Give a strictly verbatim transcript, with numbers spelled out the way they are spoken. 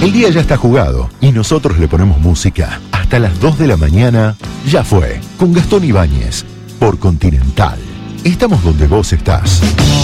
El día ya está jugado y nosotros le ponemos música. Hasta las dos de la mañana, ya fue. Con Gastón Ibáñez, por Continental. Estamos donde vos estás.